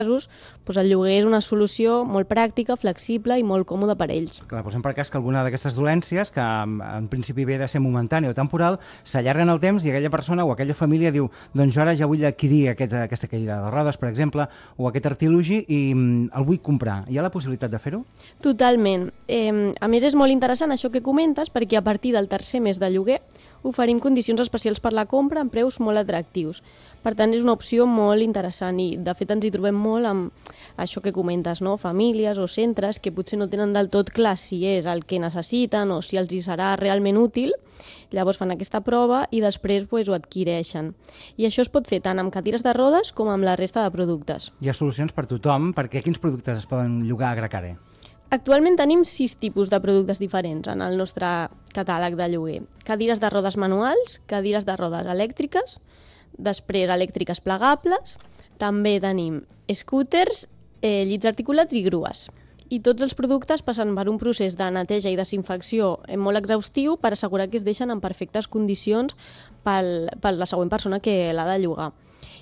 casos, doncs el lloguer és una solució molt pràctica, flexible i molt còmoda per a ells. Clar, posem per cas que alguna d'aquestes dolències, que en principi ve de ser momentània o temporal, s'allarguen el temps i aquella persona o aquella família diu doncs jo ara ja vull adquirir aquesta cadira de rodes, per exemple, o aquest artilugi i el vull comprar. Hi ha la possibilitat de fer-ho? Totalment. A més, és molt interessant això que comentes perquè a partir del tercer mes de lloguer oferim condicions especials per la compra amb preus molt atractius. Per tant, és una opció molt interessant i, de fet, ens hi trobem molt amb això que comentes, no? Famílies o centres que potser no tenen del tot clar si és el que necessiten o si els hi serà realment útil. Llavors fan aquesta prova i després ho adquireixen. I això es pot fer tant amb cadires de rodes com amb la resta de productes. Hi ha solucions per tothom, perquè quins productes es poden llogar a Gracare? Actualment tenim 6 tipus de productes diferents en el nostre catàleg de lloguer. Cadires de rodes manuals, cadires de rodes elèctriques, després elèctriques plegables, també tenim scooters, llits articulats i grues. I tots els productes passen per un procés de neteja i desinfecció molt exhaustiu per assegurar que es deixen en perfectes condicions per la següent persona que l'ha de llogar.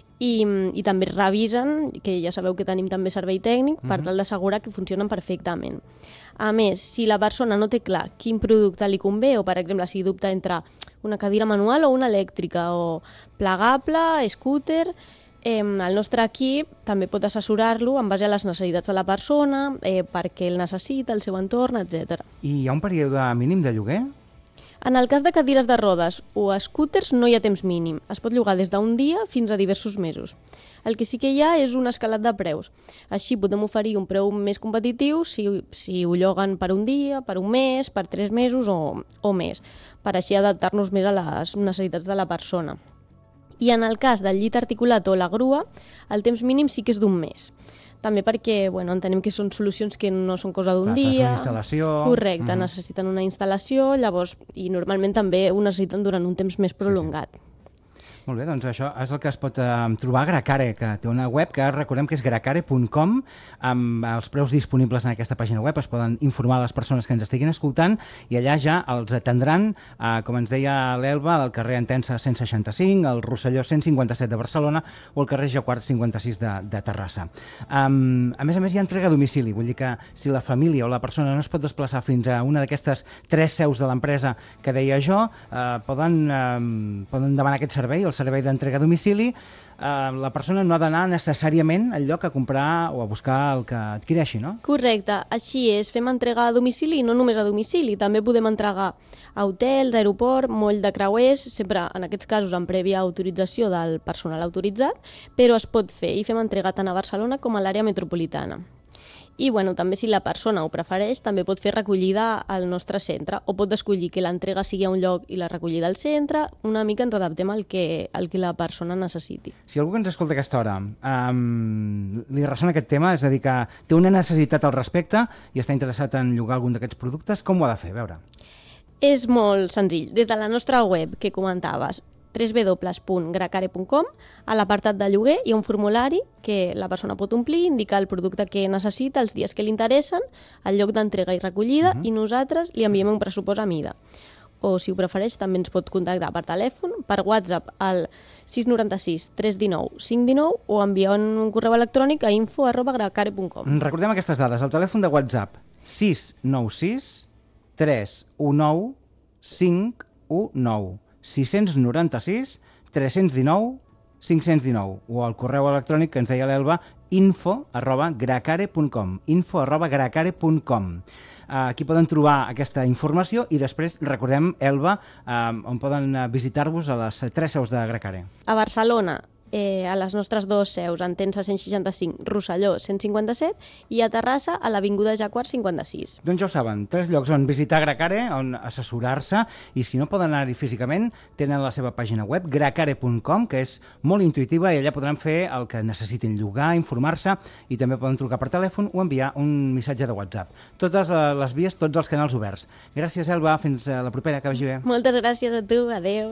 I també revisen, que ja sabeu que tenim també servei tècnic, per tal d'assegurar que funcionen perfectament. A més, si la persona no té clar quin producte li convé, o per exemple si dubta entre una cadira manual o una elèctrica, o plegable, scooter, el nostre equip també pot assessorar-lo en base a les necessitats de la persona, per què el necessita, el seu entorn, etc. I hi ha un període mínim de lloguer? En el cas de cadires de rodes o scooters no hi ha temps mínim. Es pot llogar des d'un dia fins a diversos mesos. El que sí que hi ha és un escalat de preus. Així podem oferir un preu més competitiu si ho lloguen per un dia, per un mes, per 3 mesos o més, per així adaptar-nos més a les necessitats de la persona. I en el cas del llit articulat o la grua, el temps mínim sí que és d'un mes. També perquè entenem que són solucions que no són cosa d'un dia. S'ha de fer una instal·lació. Correcte, necessiten una instal·lació, llavors, i normalment també ho necessiten durant un temps més prolongat. Sí. Molt bé, doncs això és el que es pot trobar a Gracare, que té una web que recordem que és gracare.com, amb els preus disponibles en aquesta pàgina web. Es poden informar les persones que ens estiguin escoltant i allà ja els atendran, com ens deia l'Elba, al carrer Entença 165, al Rosselló 157 de Barcelona o al carrer Jacquard 56 de Terrassa. A més, hi ha entrega a domicili, vull dir que si la família o la persona no es pot desplaçar fins a una d'aquestes 3 seus de l'empresa que deia jo, poden demanar aquest servei, el servei d'entrega a domicili. La persona no ha d'anar necessàriament al lloc a comprar o a buscar el que adquireixi, no? Correcte, així és, fem entrega a domicili i no només a domicili, també podem entregar a hotels, aeroport, moll de creuers, sempre en aquests casos amb prèvia autorització del personal autoritzat, però es pot fer i fem entrega tant a Barcelona com a l'àrea metropolitana. I també si la persona ho prefereix, també pot fer recollida al nostre centre o pot escollir que l'entrega sigui a un lloc i la recollida al centre. Una mica ens adaptem al que la persona necessiti. Si algú que ens escolta a aquesta hora li ressona aquest tema, és a dir, que té una necessitat al respecte i està interessat en llogar algun d'aquests productes, com ho ha de fer? A veure. És molt senzill. Des de la nostra web que comentaves, www.gracare.com, a l'apartat de lloguer hi ha un formulari que la persona pot omplir, indicar el producte que necessita, els dies que li interessen, el lloc d'entrega i recollida, i nosaltres li enviem un pressupost a mida. O, si ho prefereix, també ens pot contactar per telèfon, per WhatsApp al 696 319 519 o enviant un correu electrònic a info@gracare.com. Recordem aquestes dades. El telèfon de WhatsApp 696 319 519. 696 319 519 o el correu electrònic que ens deia l'Elba, info@gracare.com, info@gracare.com. Aquí poden trobar aquesta informació i després, recordem, Elba, on poden visitar-vos a les 3 seus de Gracare. A Barcelona, a les nostres 2 seus, Entença 165, Rosselló 157 i a Terrassa a l'Avinguda Jacquard 56. Doncs ja ho saben, 3 llocs on visitar Gracare, on assessorar-se, i si no poden anar-hi físicament, tenen la seva pàgina web, gracare.com, que és molt intuïtiva i allà podran fer el que necessitin, llogar, informar-se, i també poden trucar per telèfon o enviar un missatge de WhatsApp. Totes les vies, tots els canals oberts. Gràcies, Elba, fins a la propera, que vagi bé. Moltes gràcies a tu, adeu.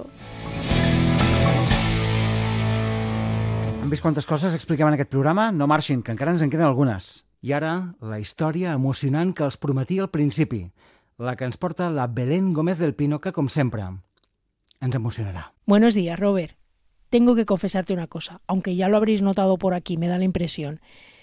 Han vist quantes coses expliquem en aquest programa? No marxin, que encara ens en queden algunes. I ara, la història emocionant que els prometia al principi, la que ens porta la Belén Gómez del Pino, que, com sempre, ens emocionará. Buenos días, Robert. Tengo que confesarte una cosa, aunque ya lo habréis notado por aquí, me da la impresión.